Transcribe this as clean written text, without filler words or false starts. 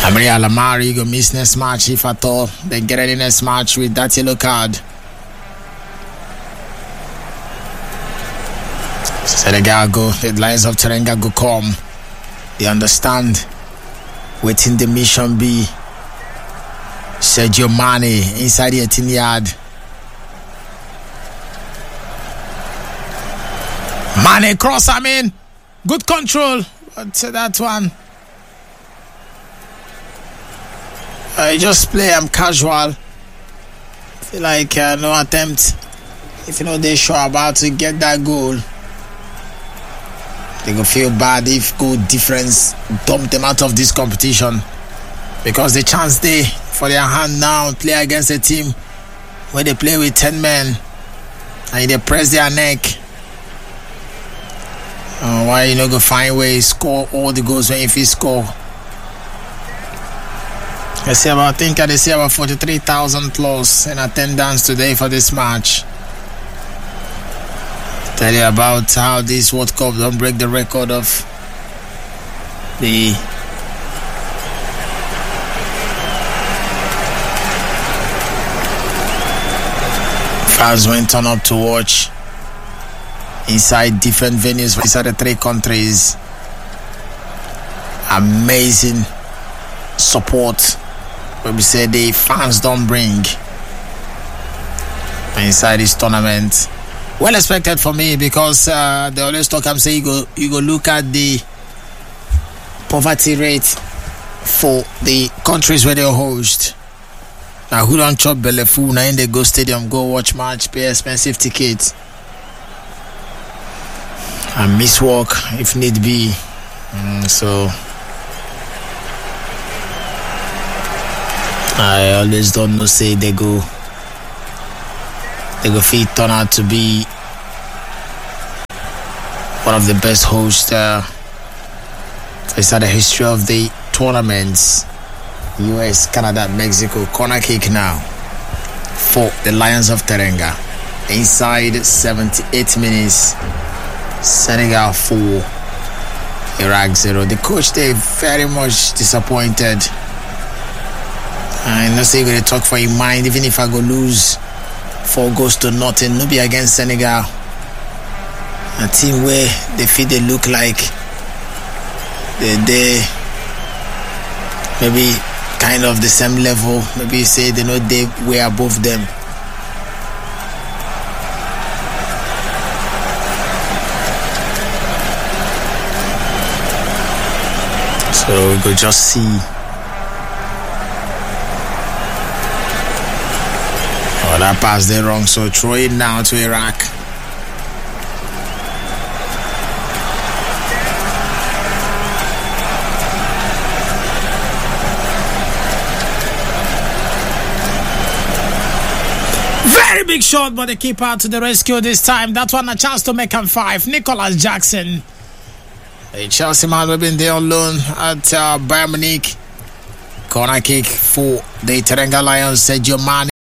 Amaria Lamari go miss next match if at all. They get any next match with that yellow card. Senegal go, the Lions of Teranga go come. They understand waiting the mission be. Sadio Mane inside the 18-yard. Mane cross, good control. But that one, I just play. I'm casual. Feel like no attempt. If they're sure about to get that goal, they go feel bad if goal difference dump them out of this competition, because the chance they for their hand now play against a team where they play with 10 men and they press their neck. Why go find ways score all the goals when if you score? They say about 43,000 plus in attendance today for this match. Tell you about how this World Cup don't break the record of the fans went on up to watch inside different venues inside the 3 countries. Amazing support when we say the fans don't bring inside this tournament. Well expected for me, because they always talk and say you go look at the poverty rate for the countries where they host. Now who don't chop belly full, now in they go stadium, go watch match, pay expensive tickets and miss work if need be. So I always don't know, say they go fit turn out to be one of the best hosts inside the history of the tournaments. US, Canada, Mexico. Corner kick now for the Lions of Teranga. Inside 78 minutes, Senegal 4, Iraq 0. The coach, they very much disappointed. I know say you're going to talk for your mind. Even if I go lose 4 goals to nothing, no be against Senegal, a team where they look like they maybe kind of the same level. Maybe you say they know they were above them. So we could just see. Oh, that pass there wrong. So throw it now to Iraq. Very big shot, but the keeper to the rescue this time. That one a chance to make him 5. Nicholas Jackson, a Chelsea man, we've been there on loan at Bayern Munich. Corner kick for the Teranga Lions. Sadio Mane.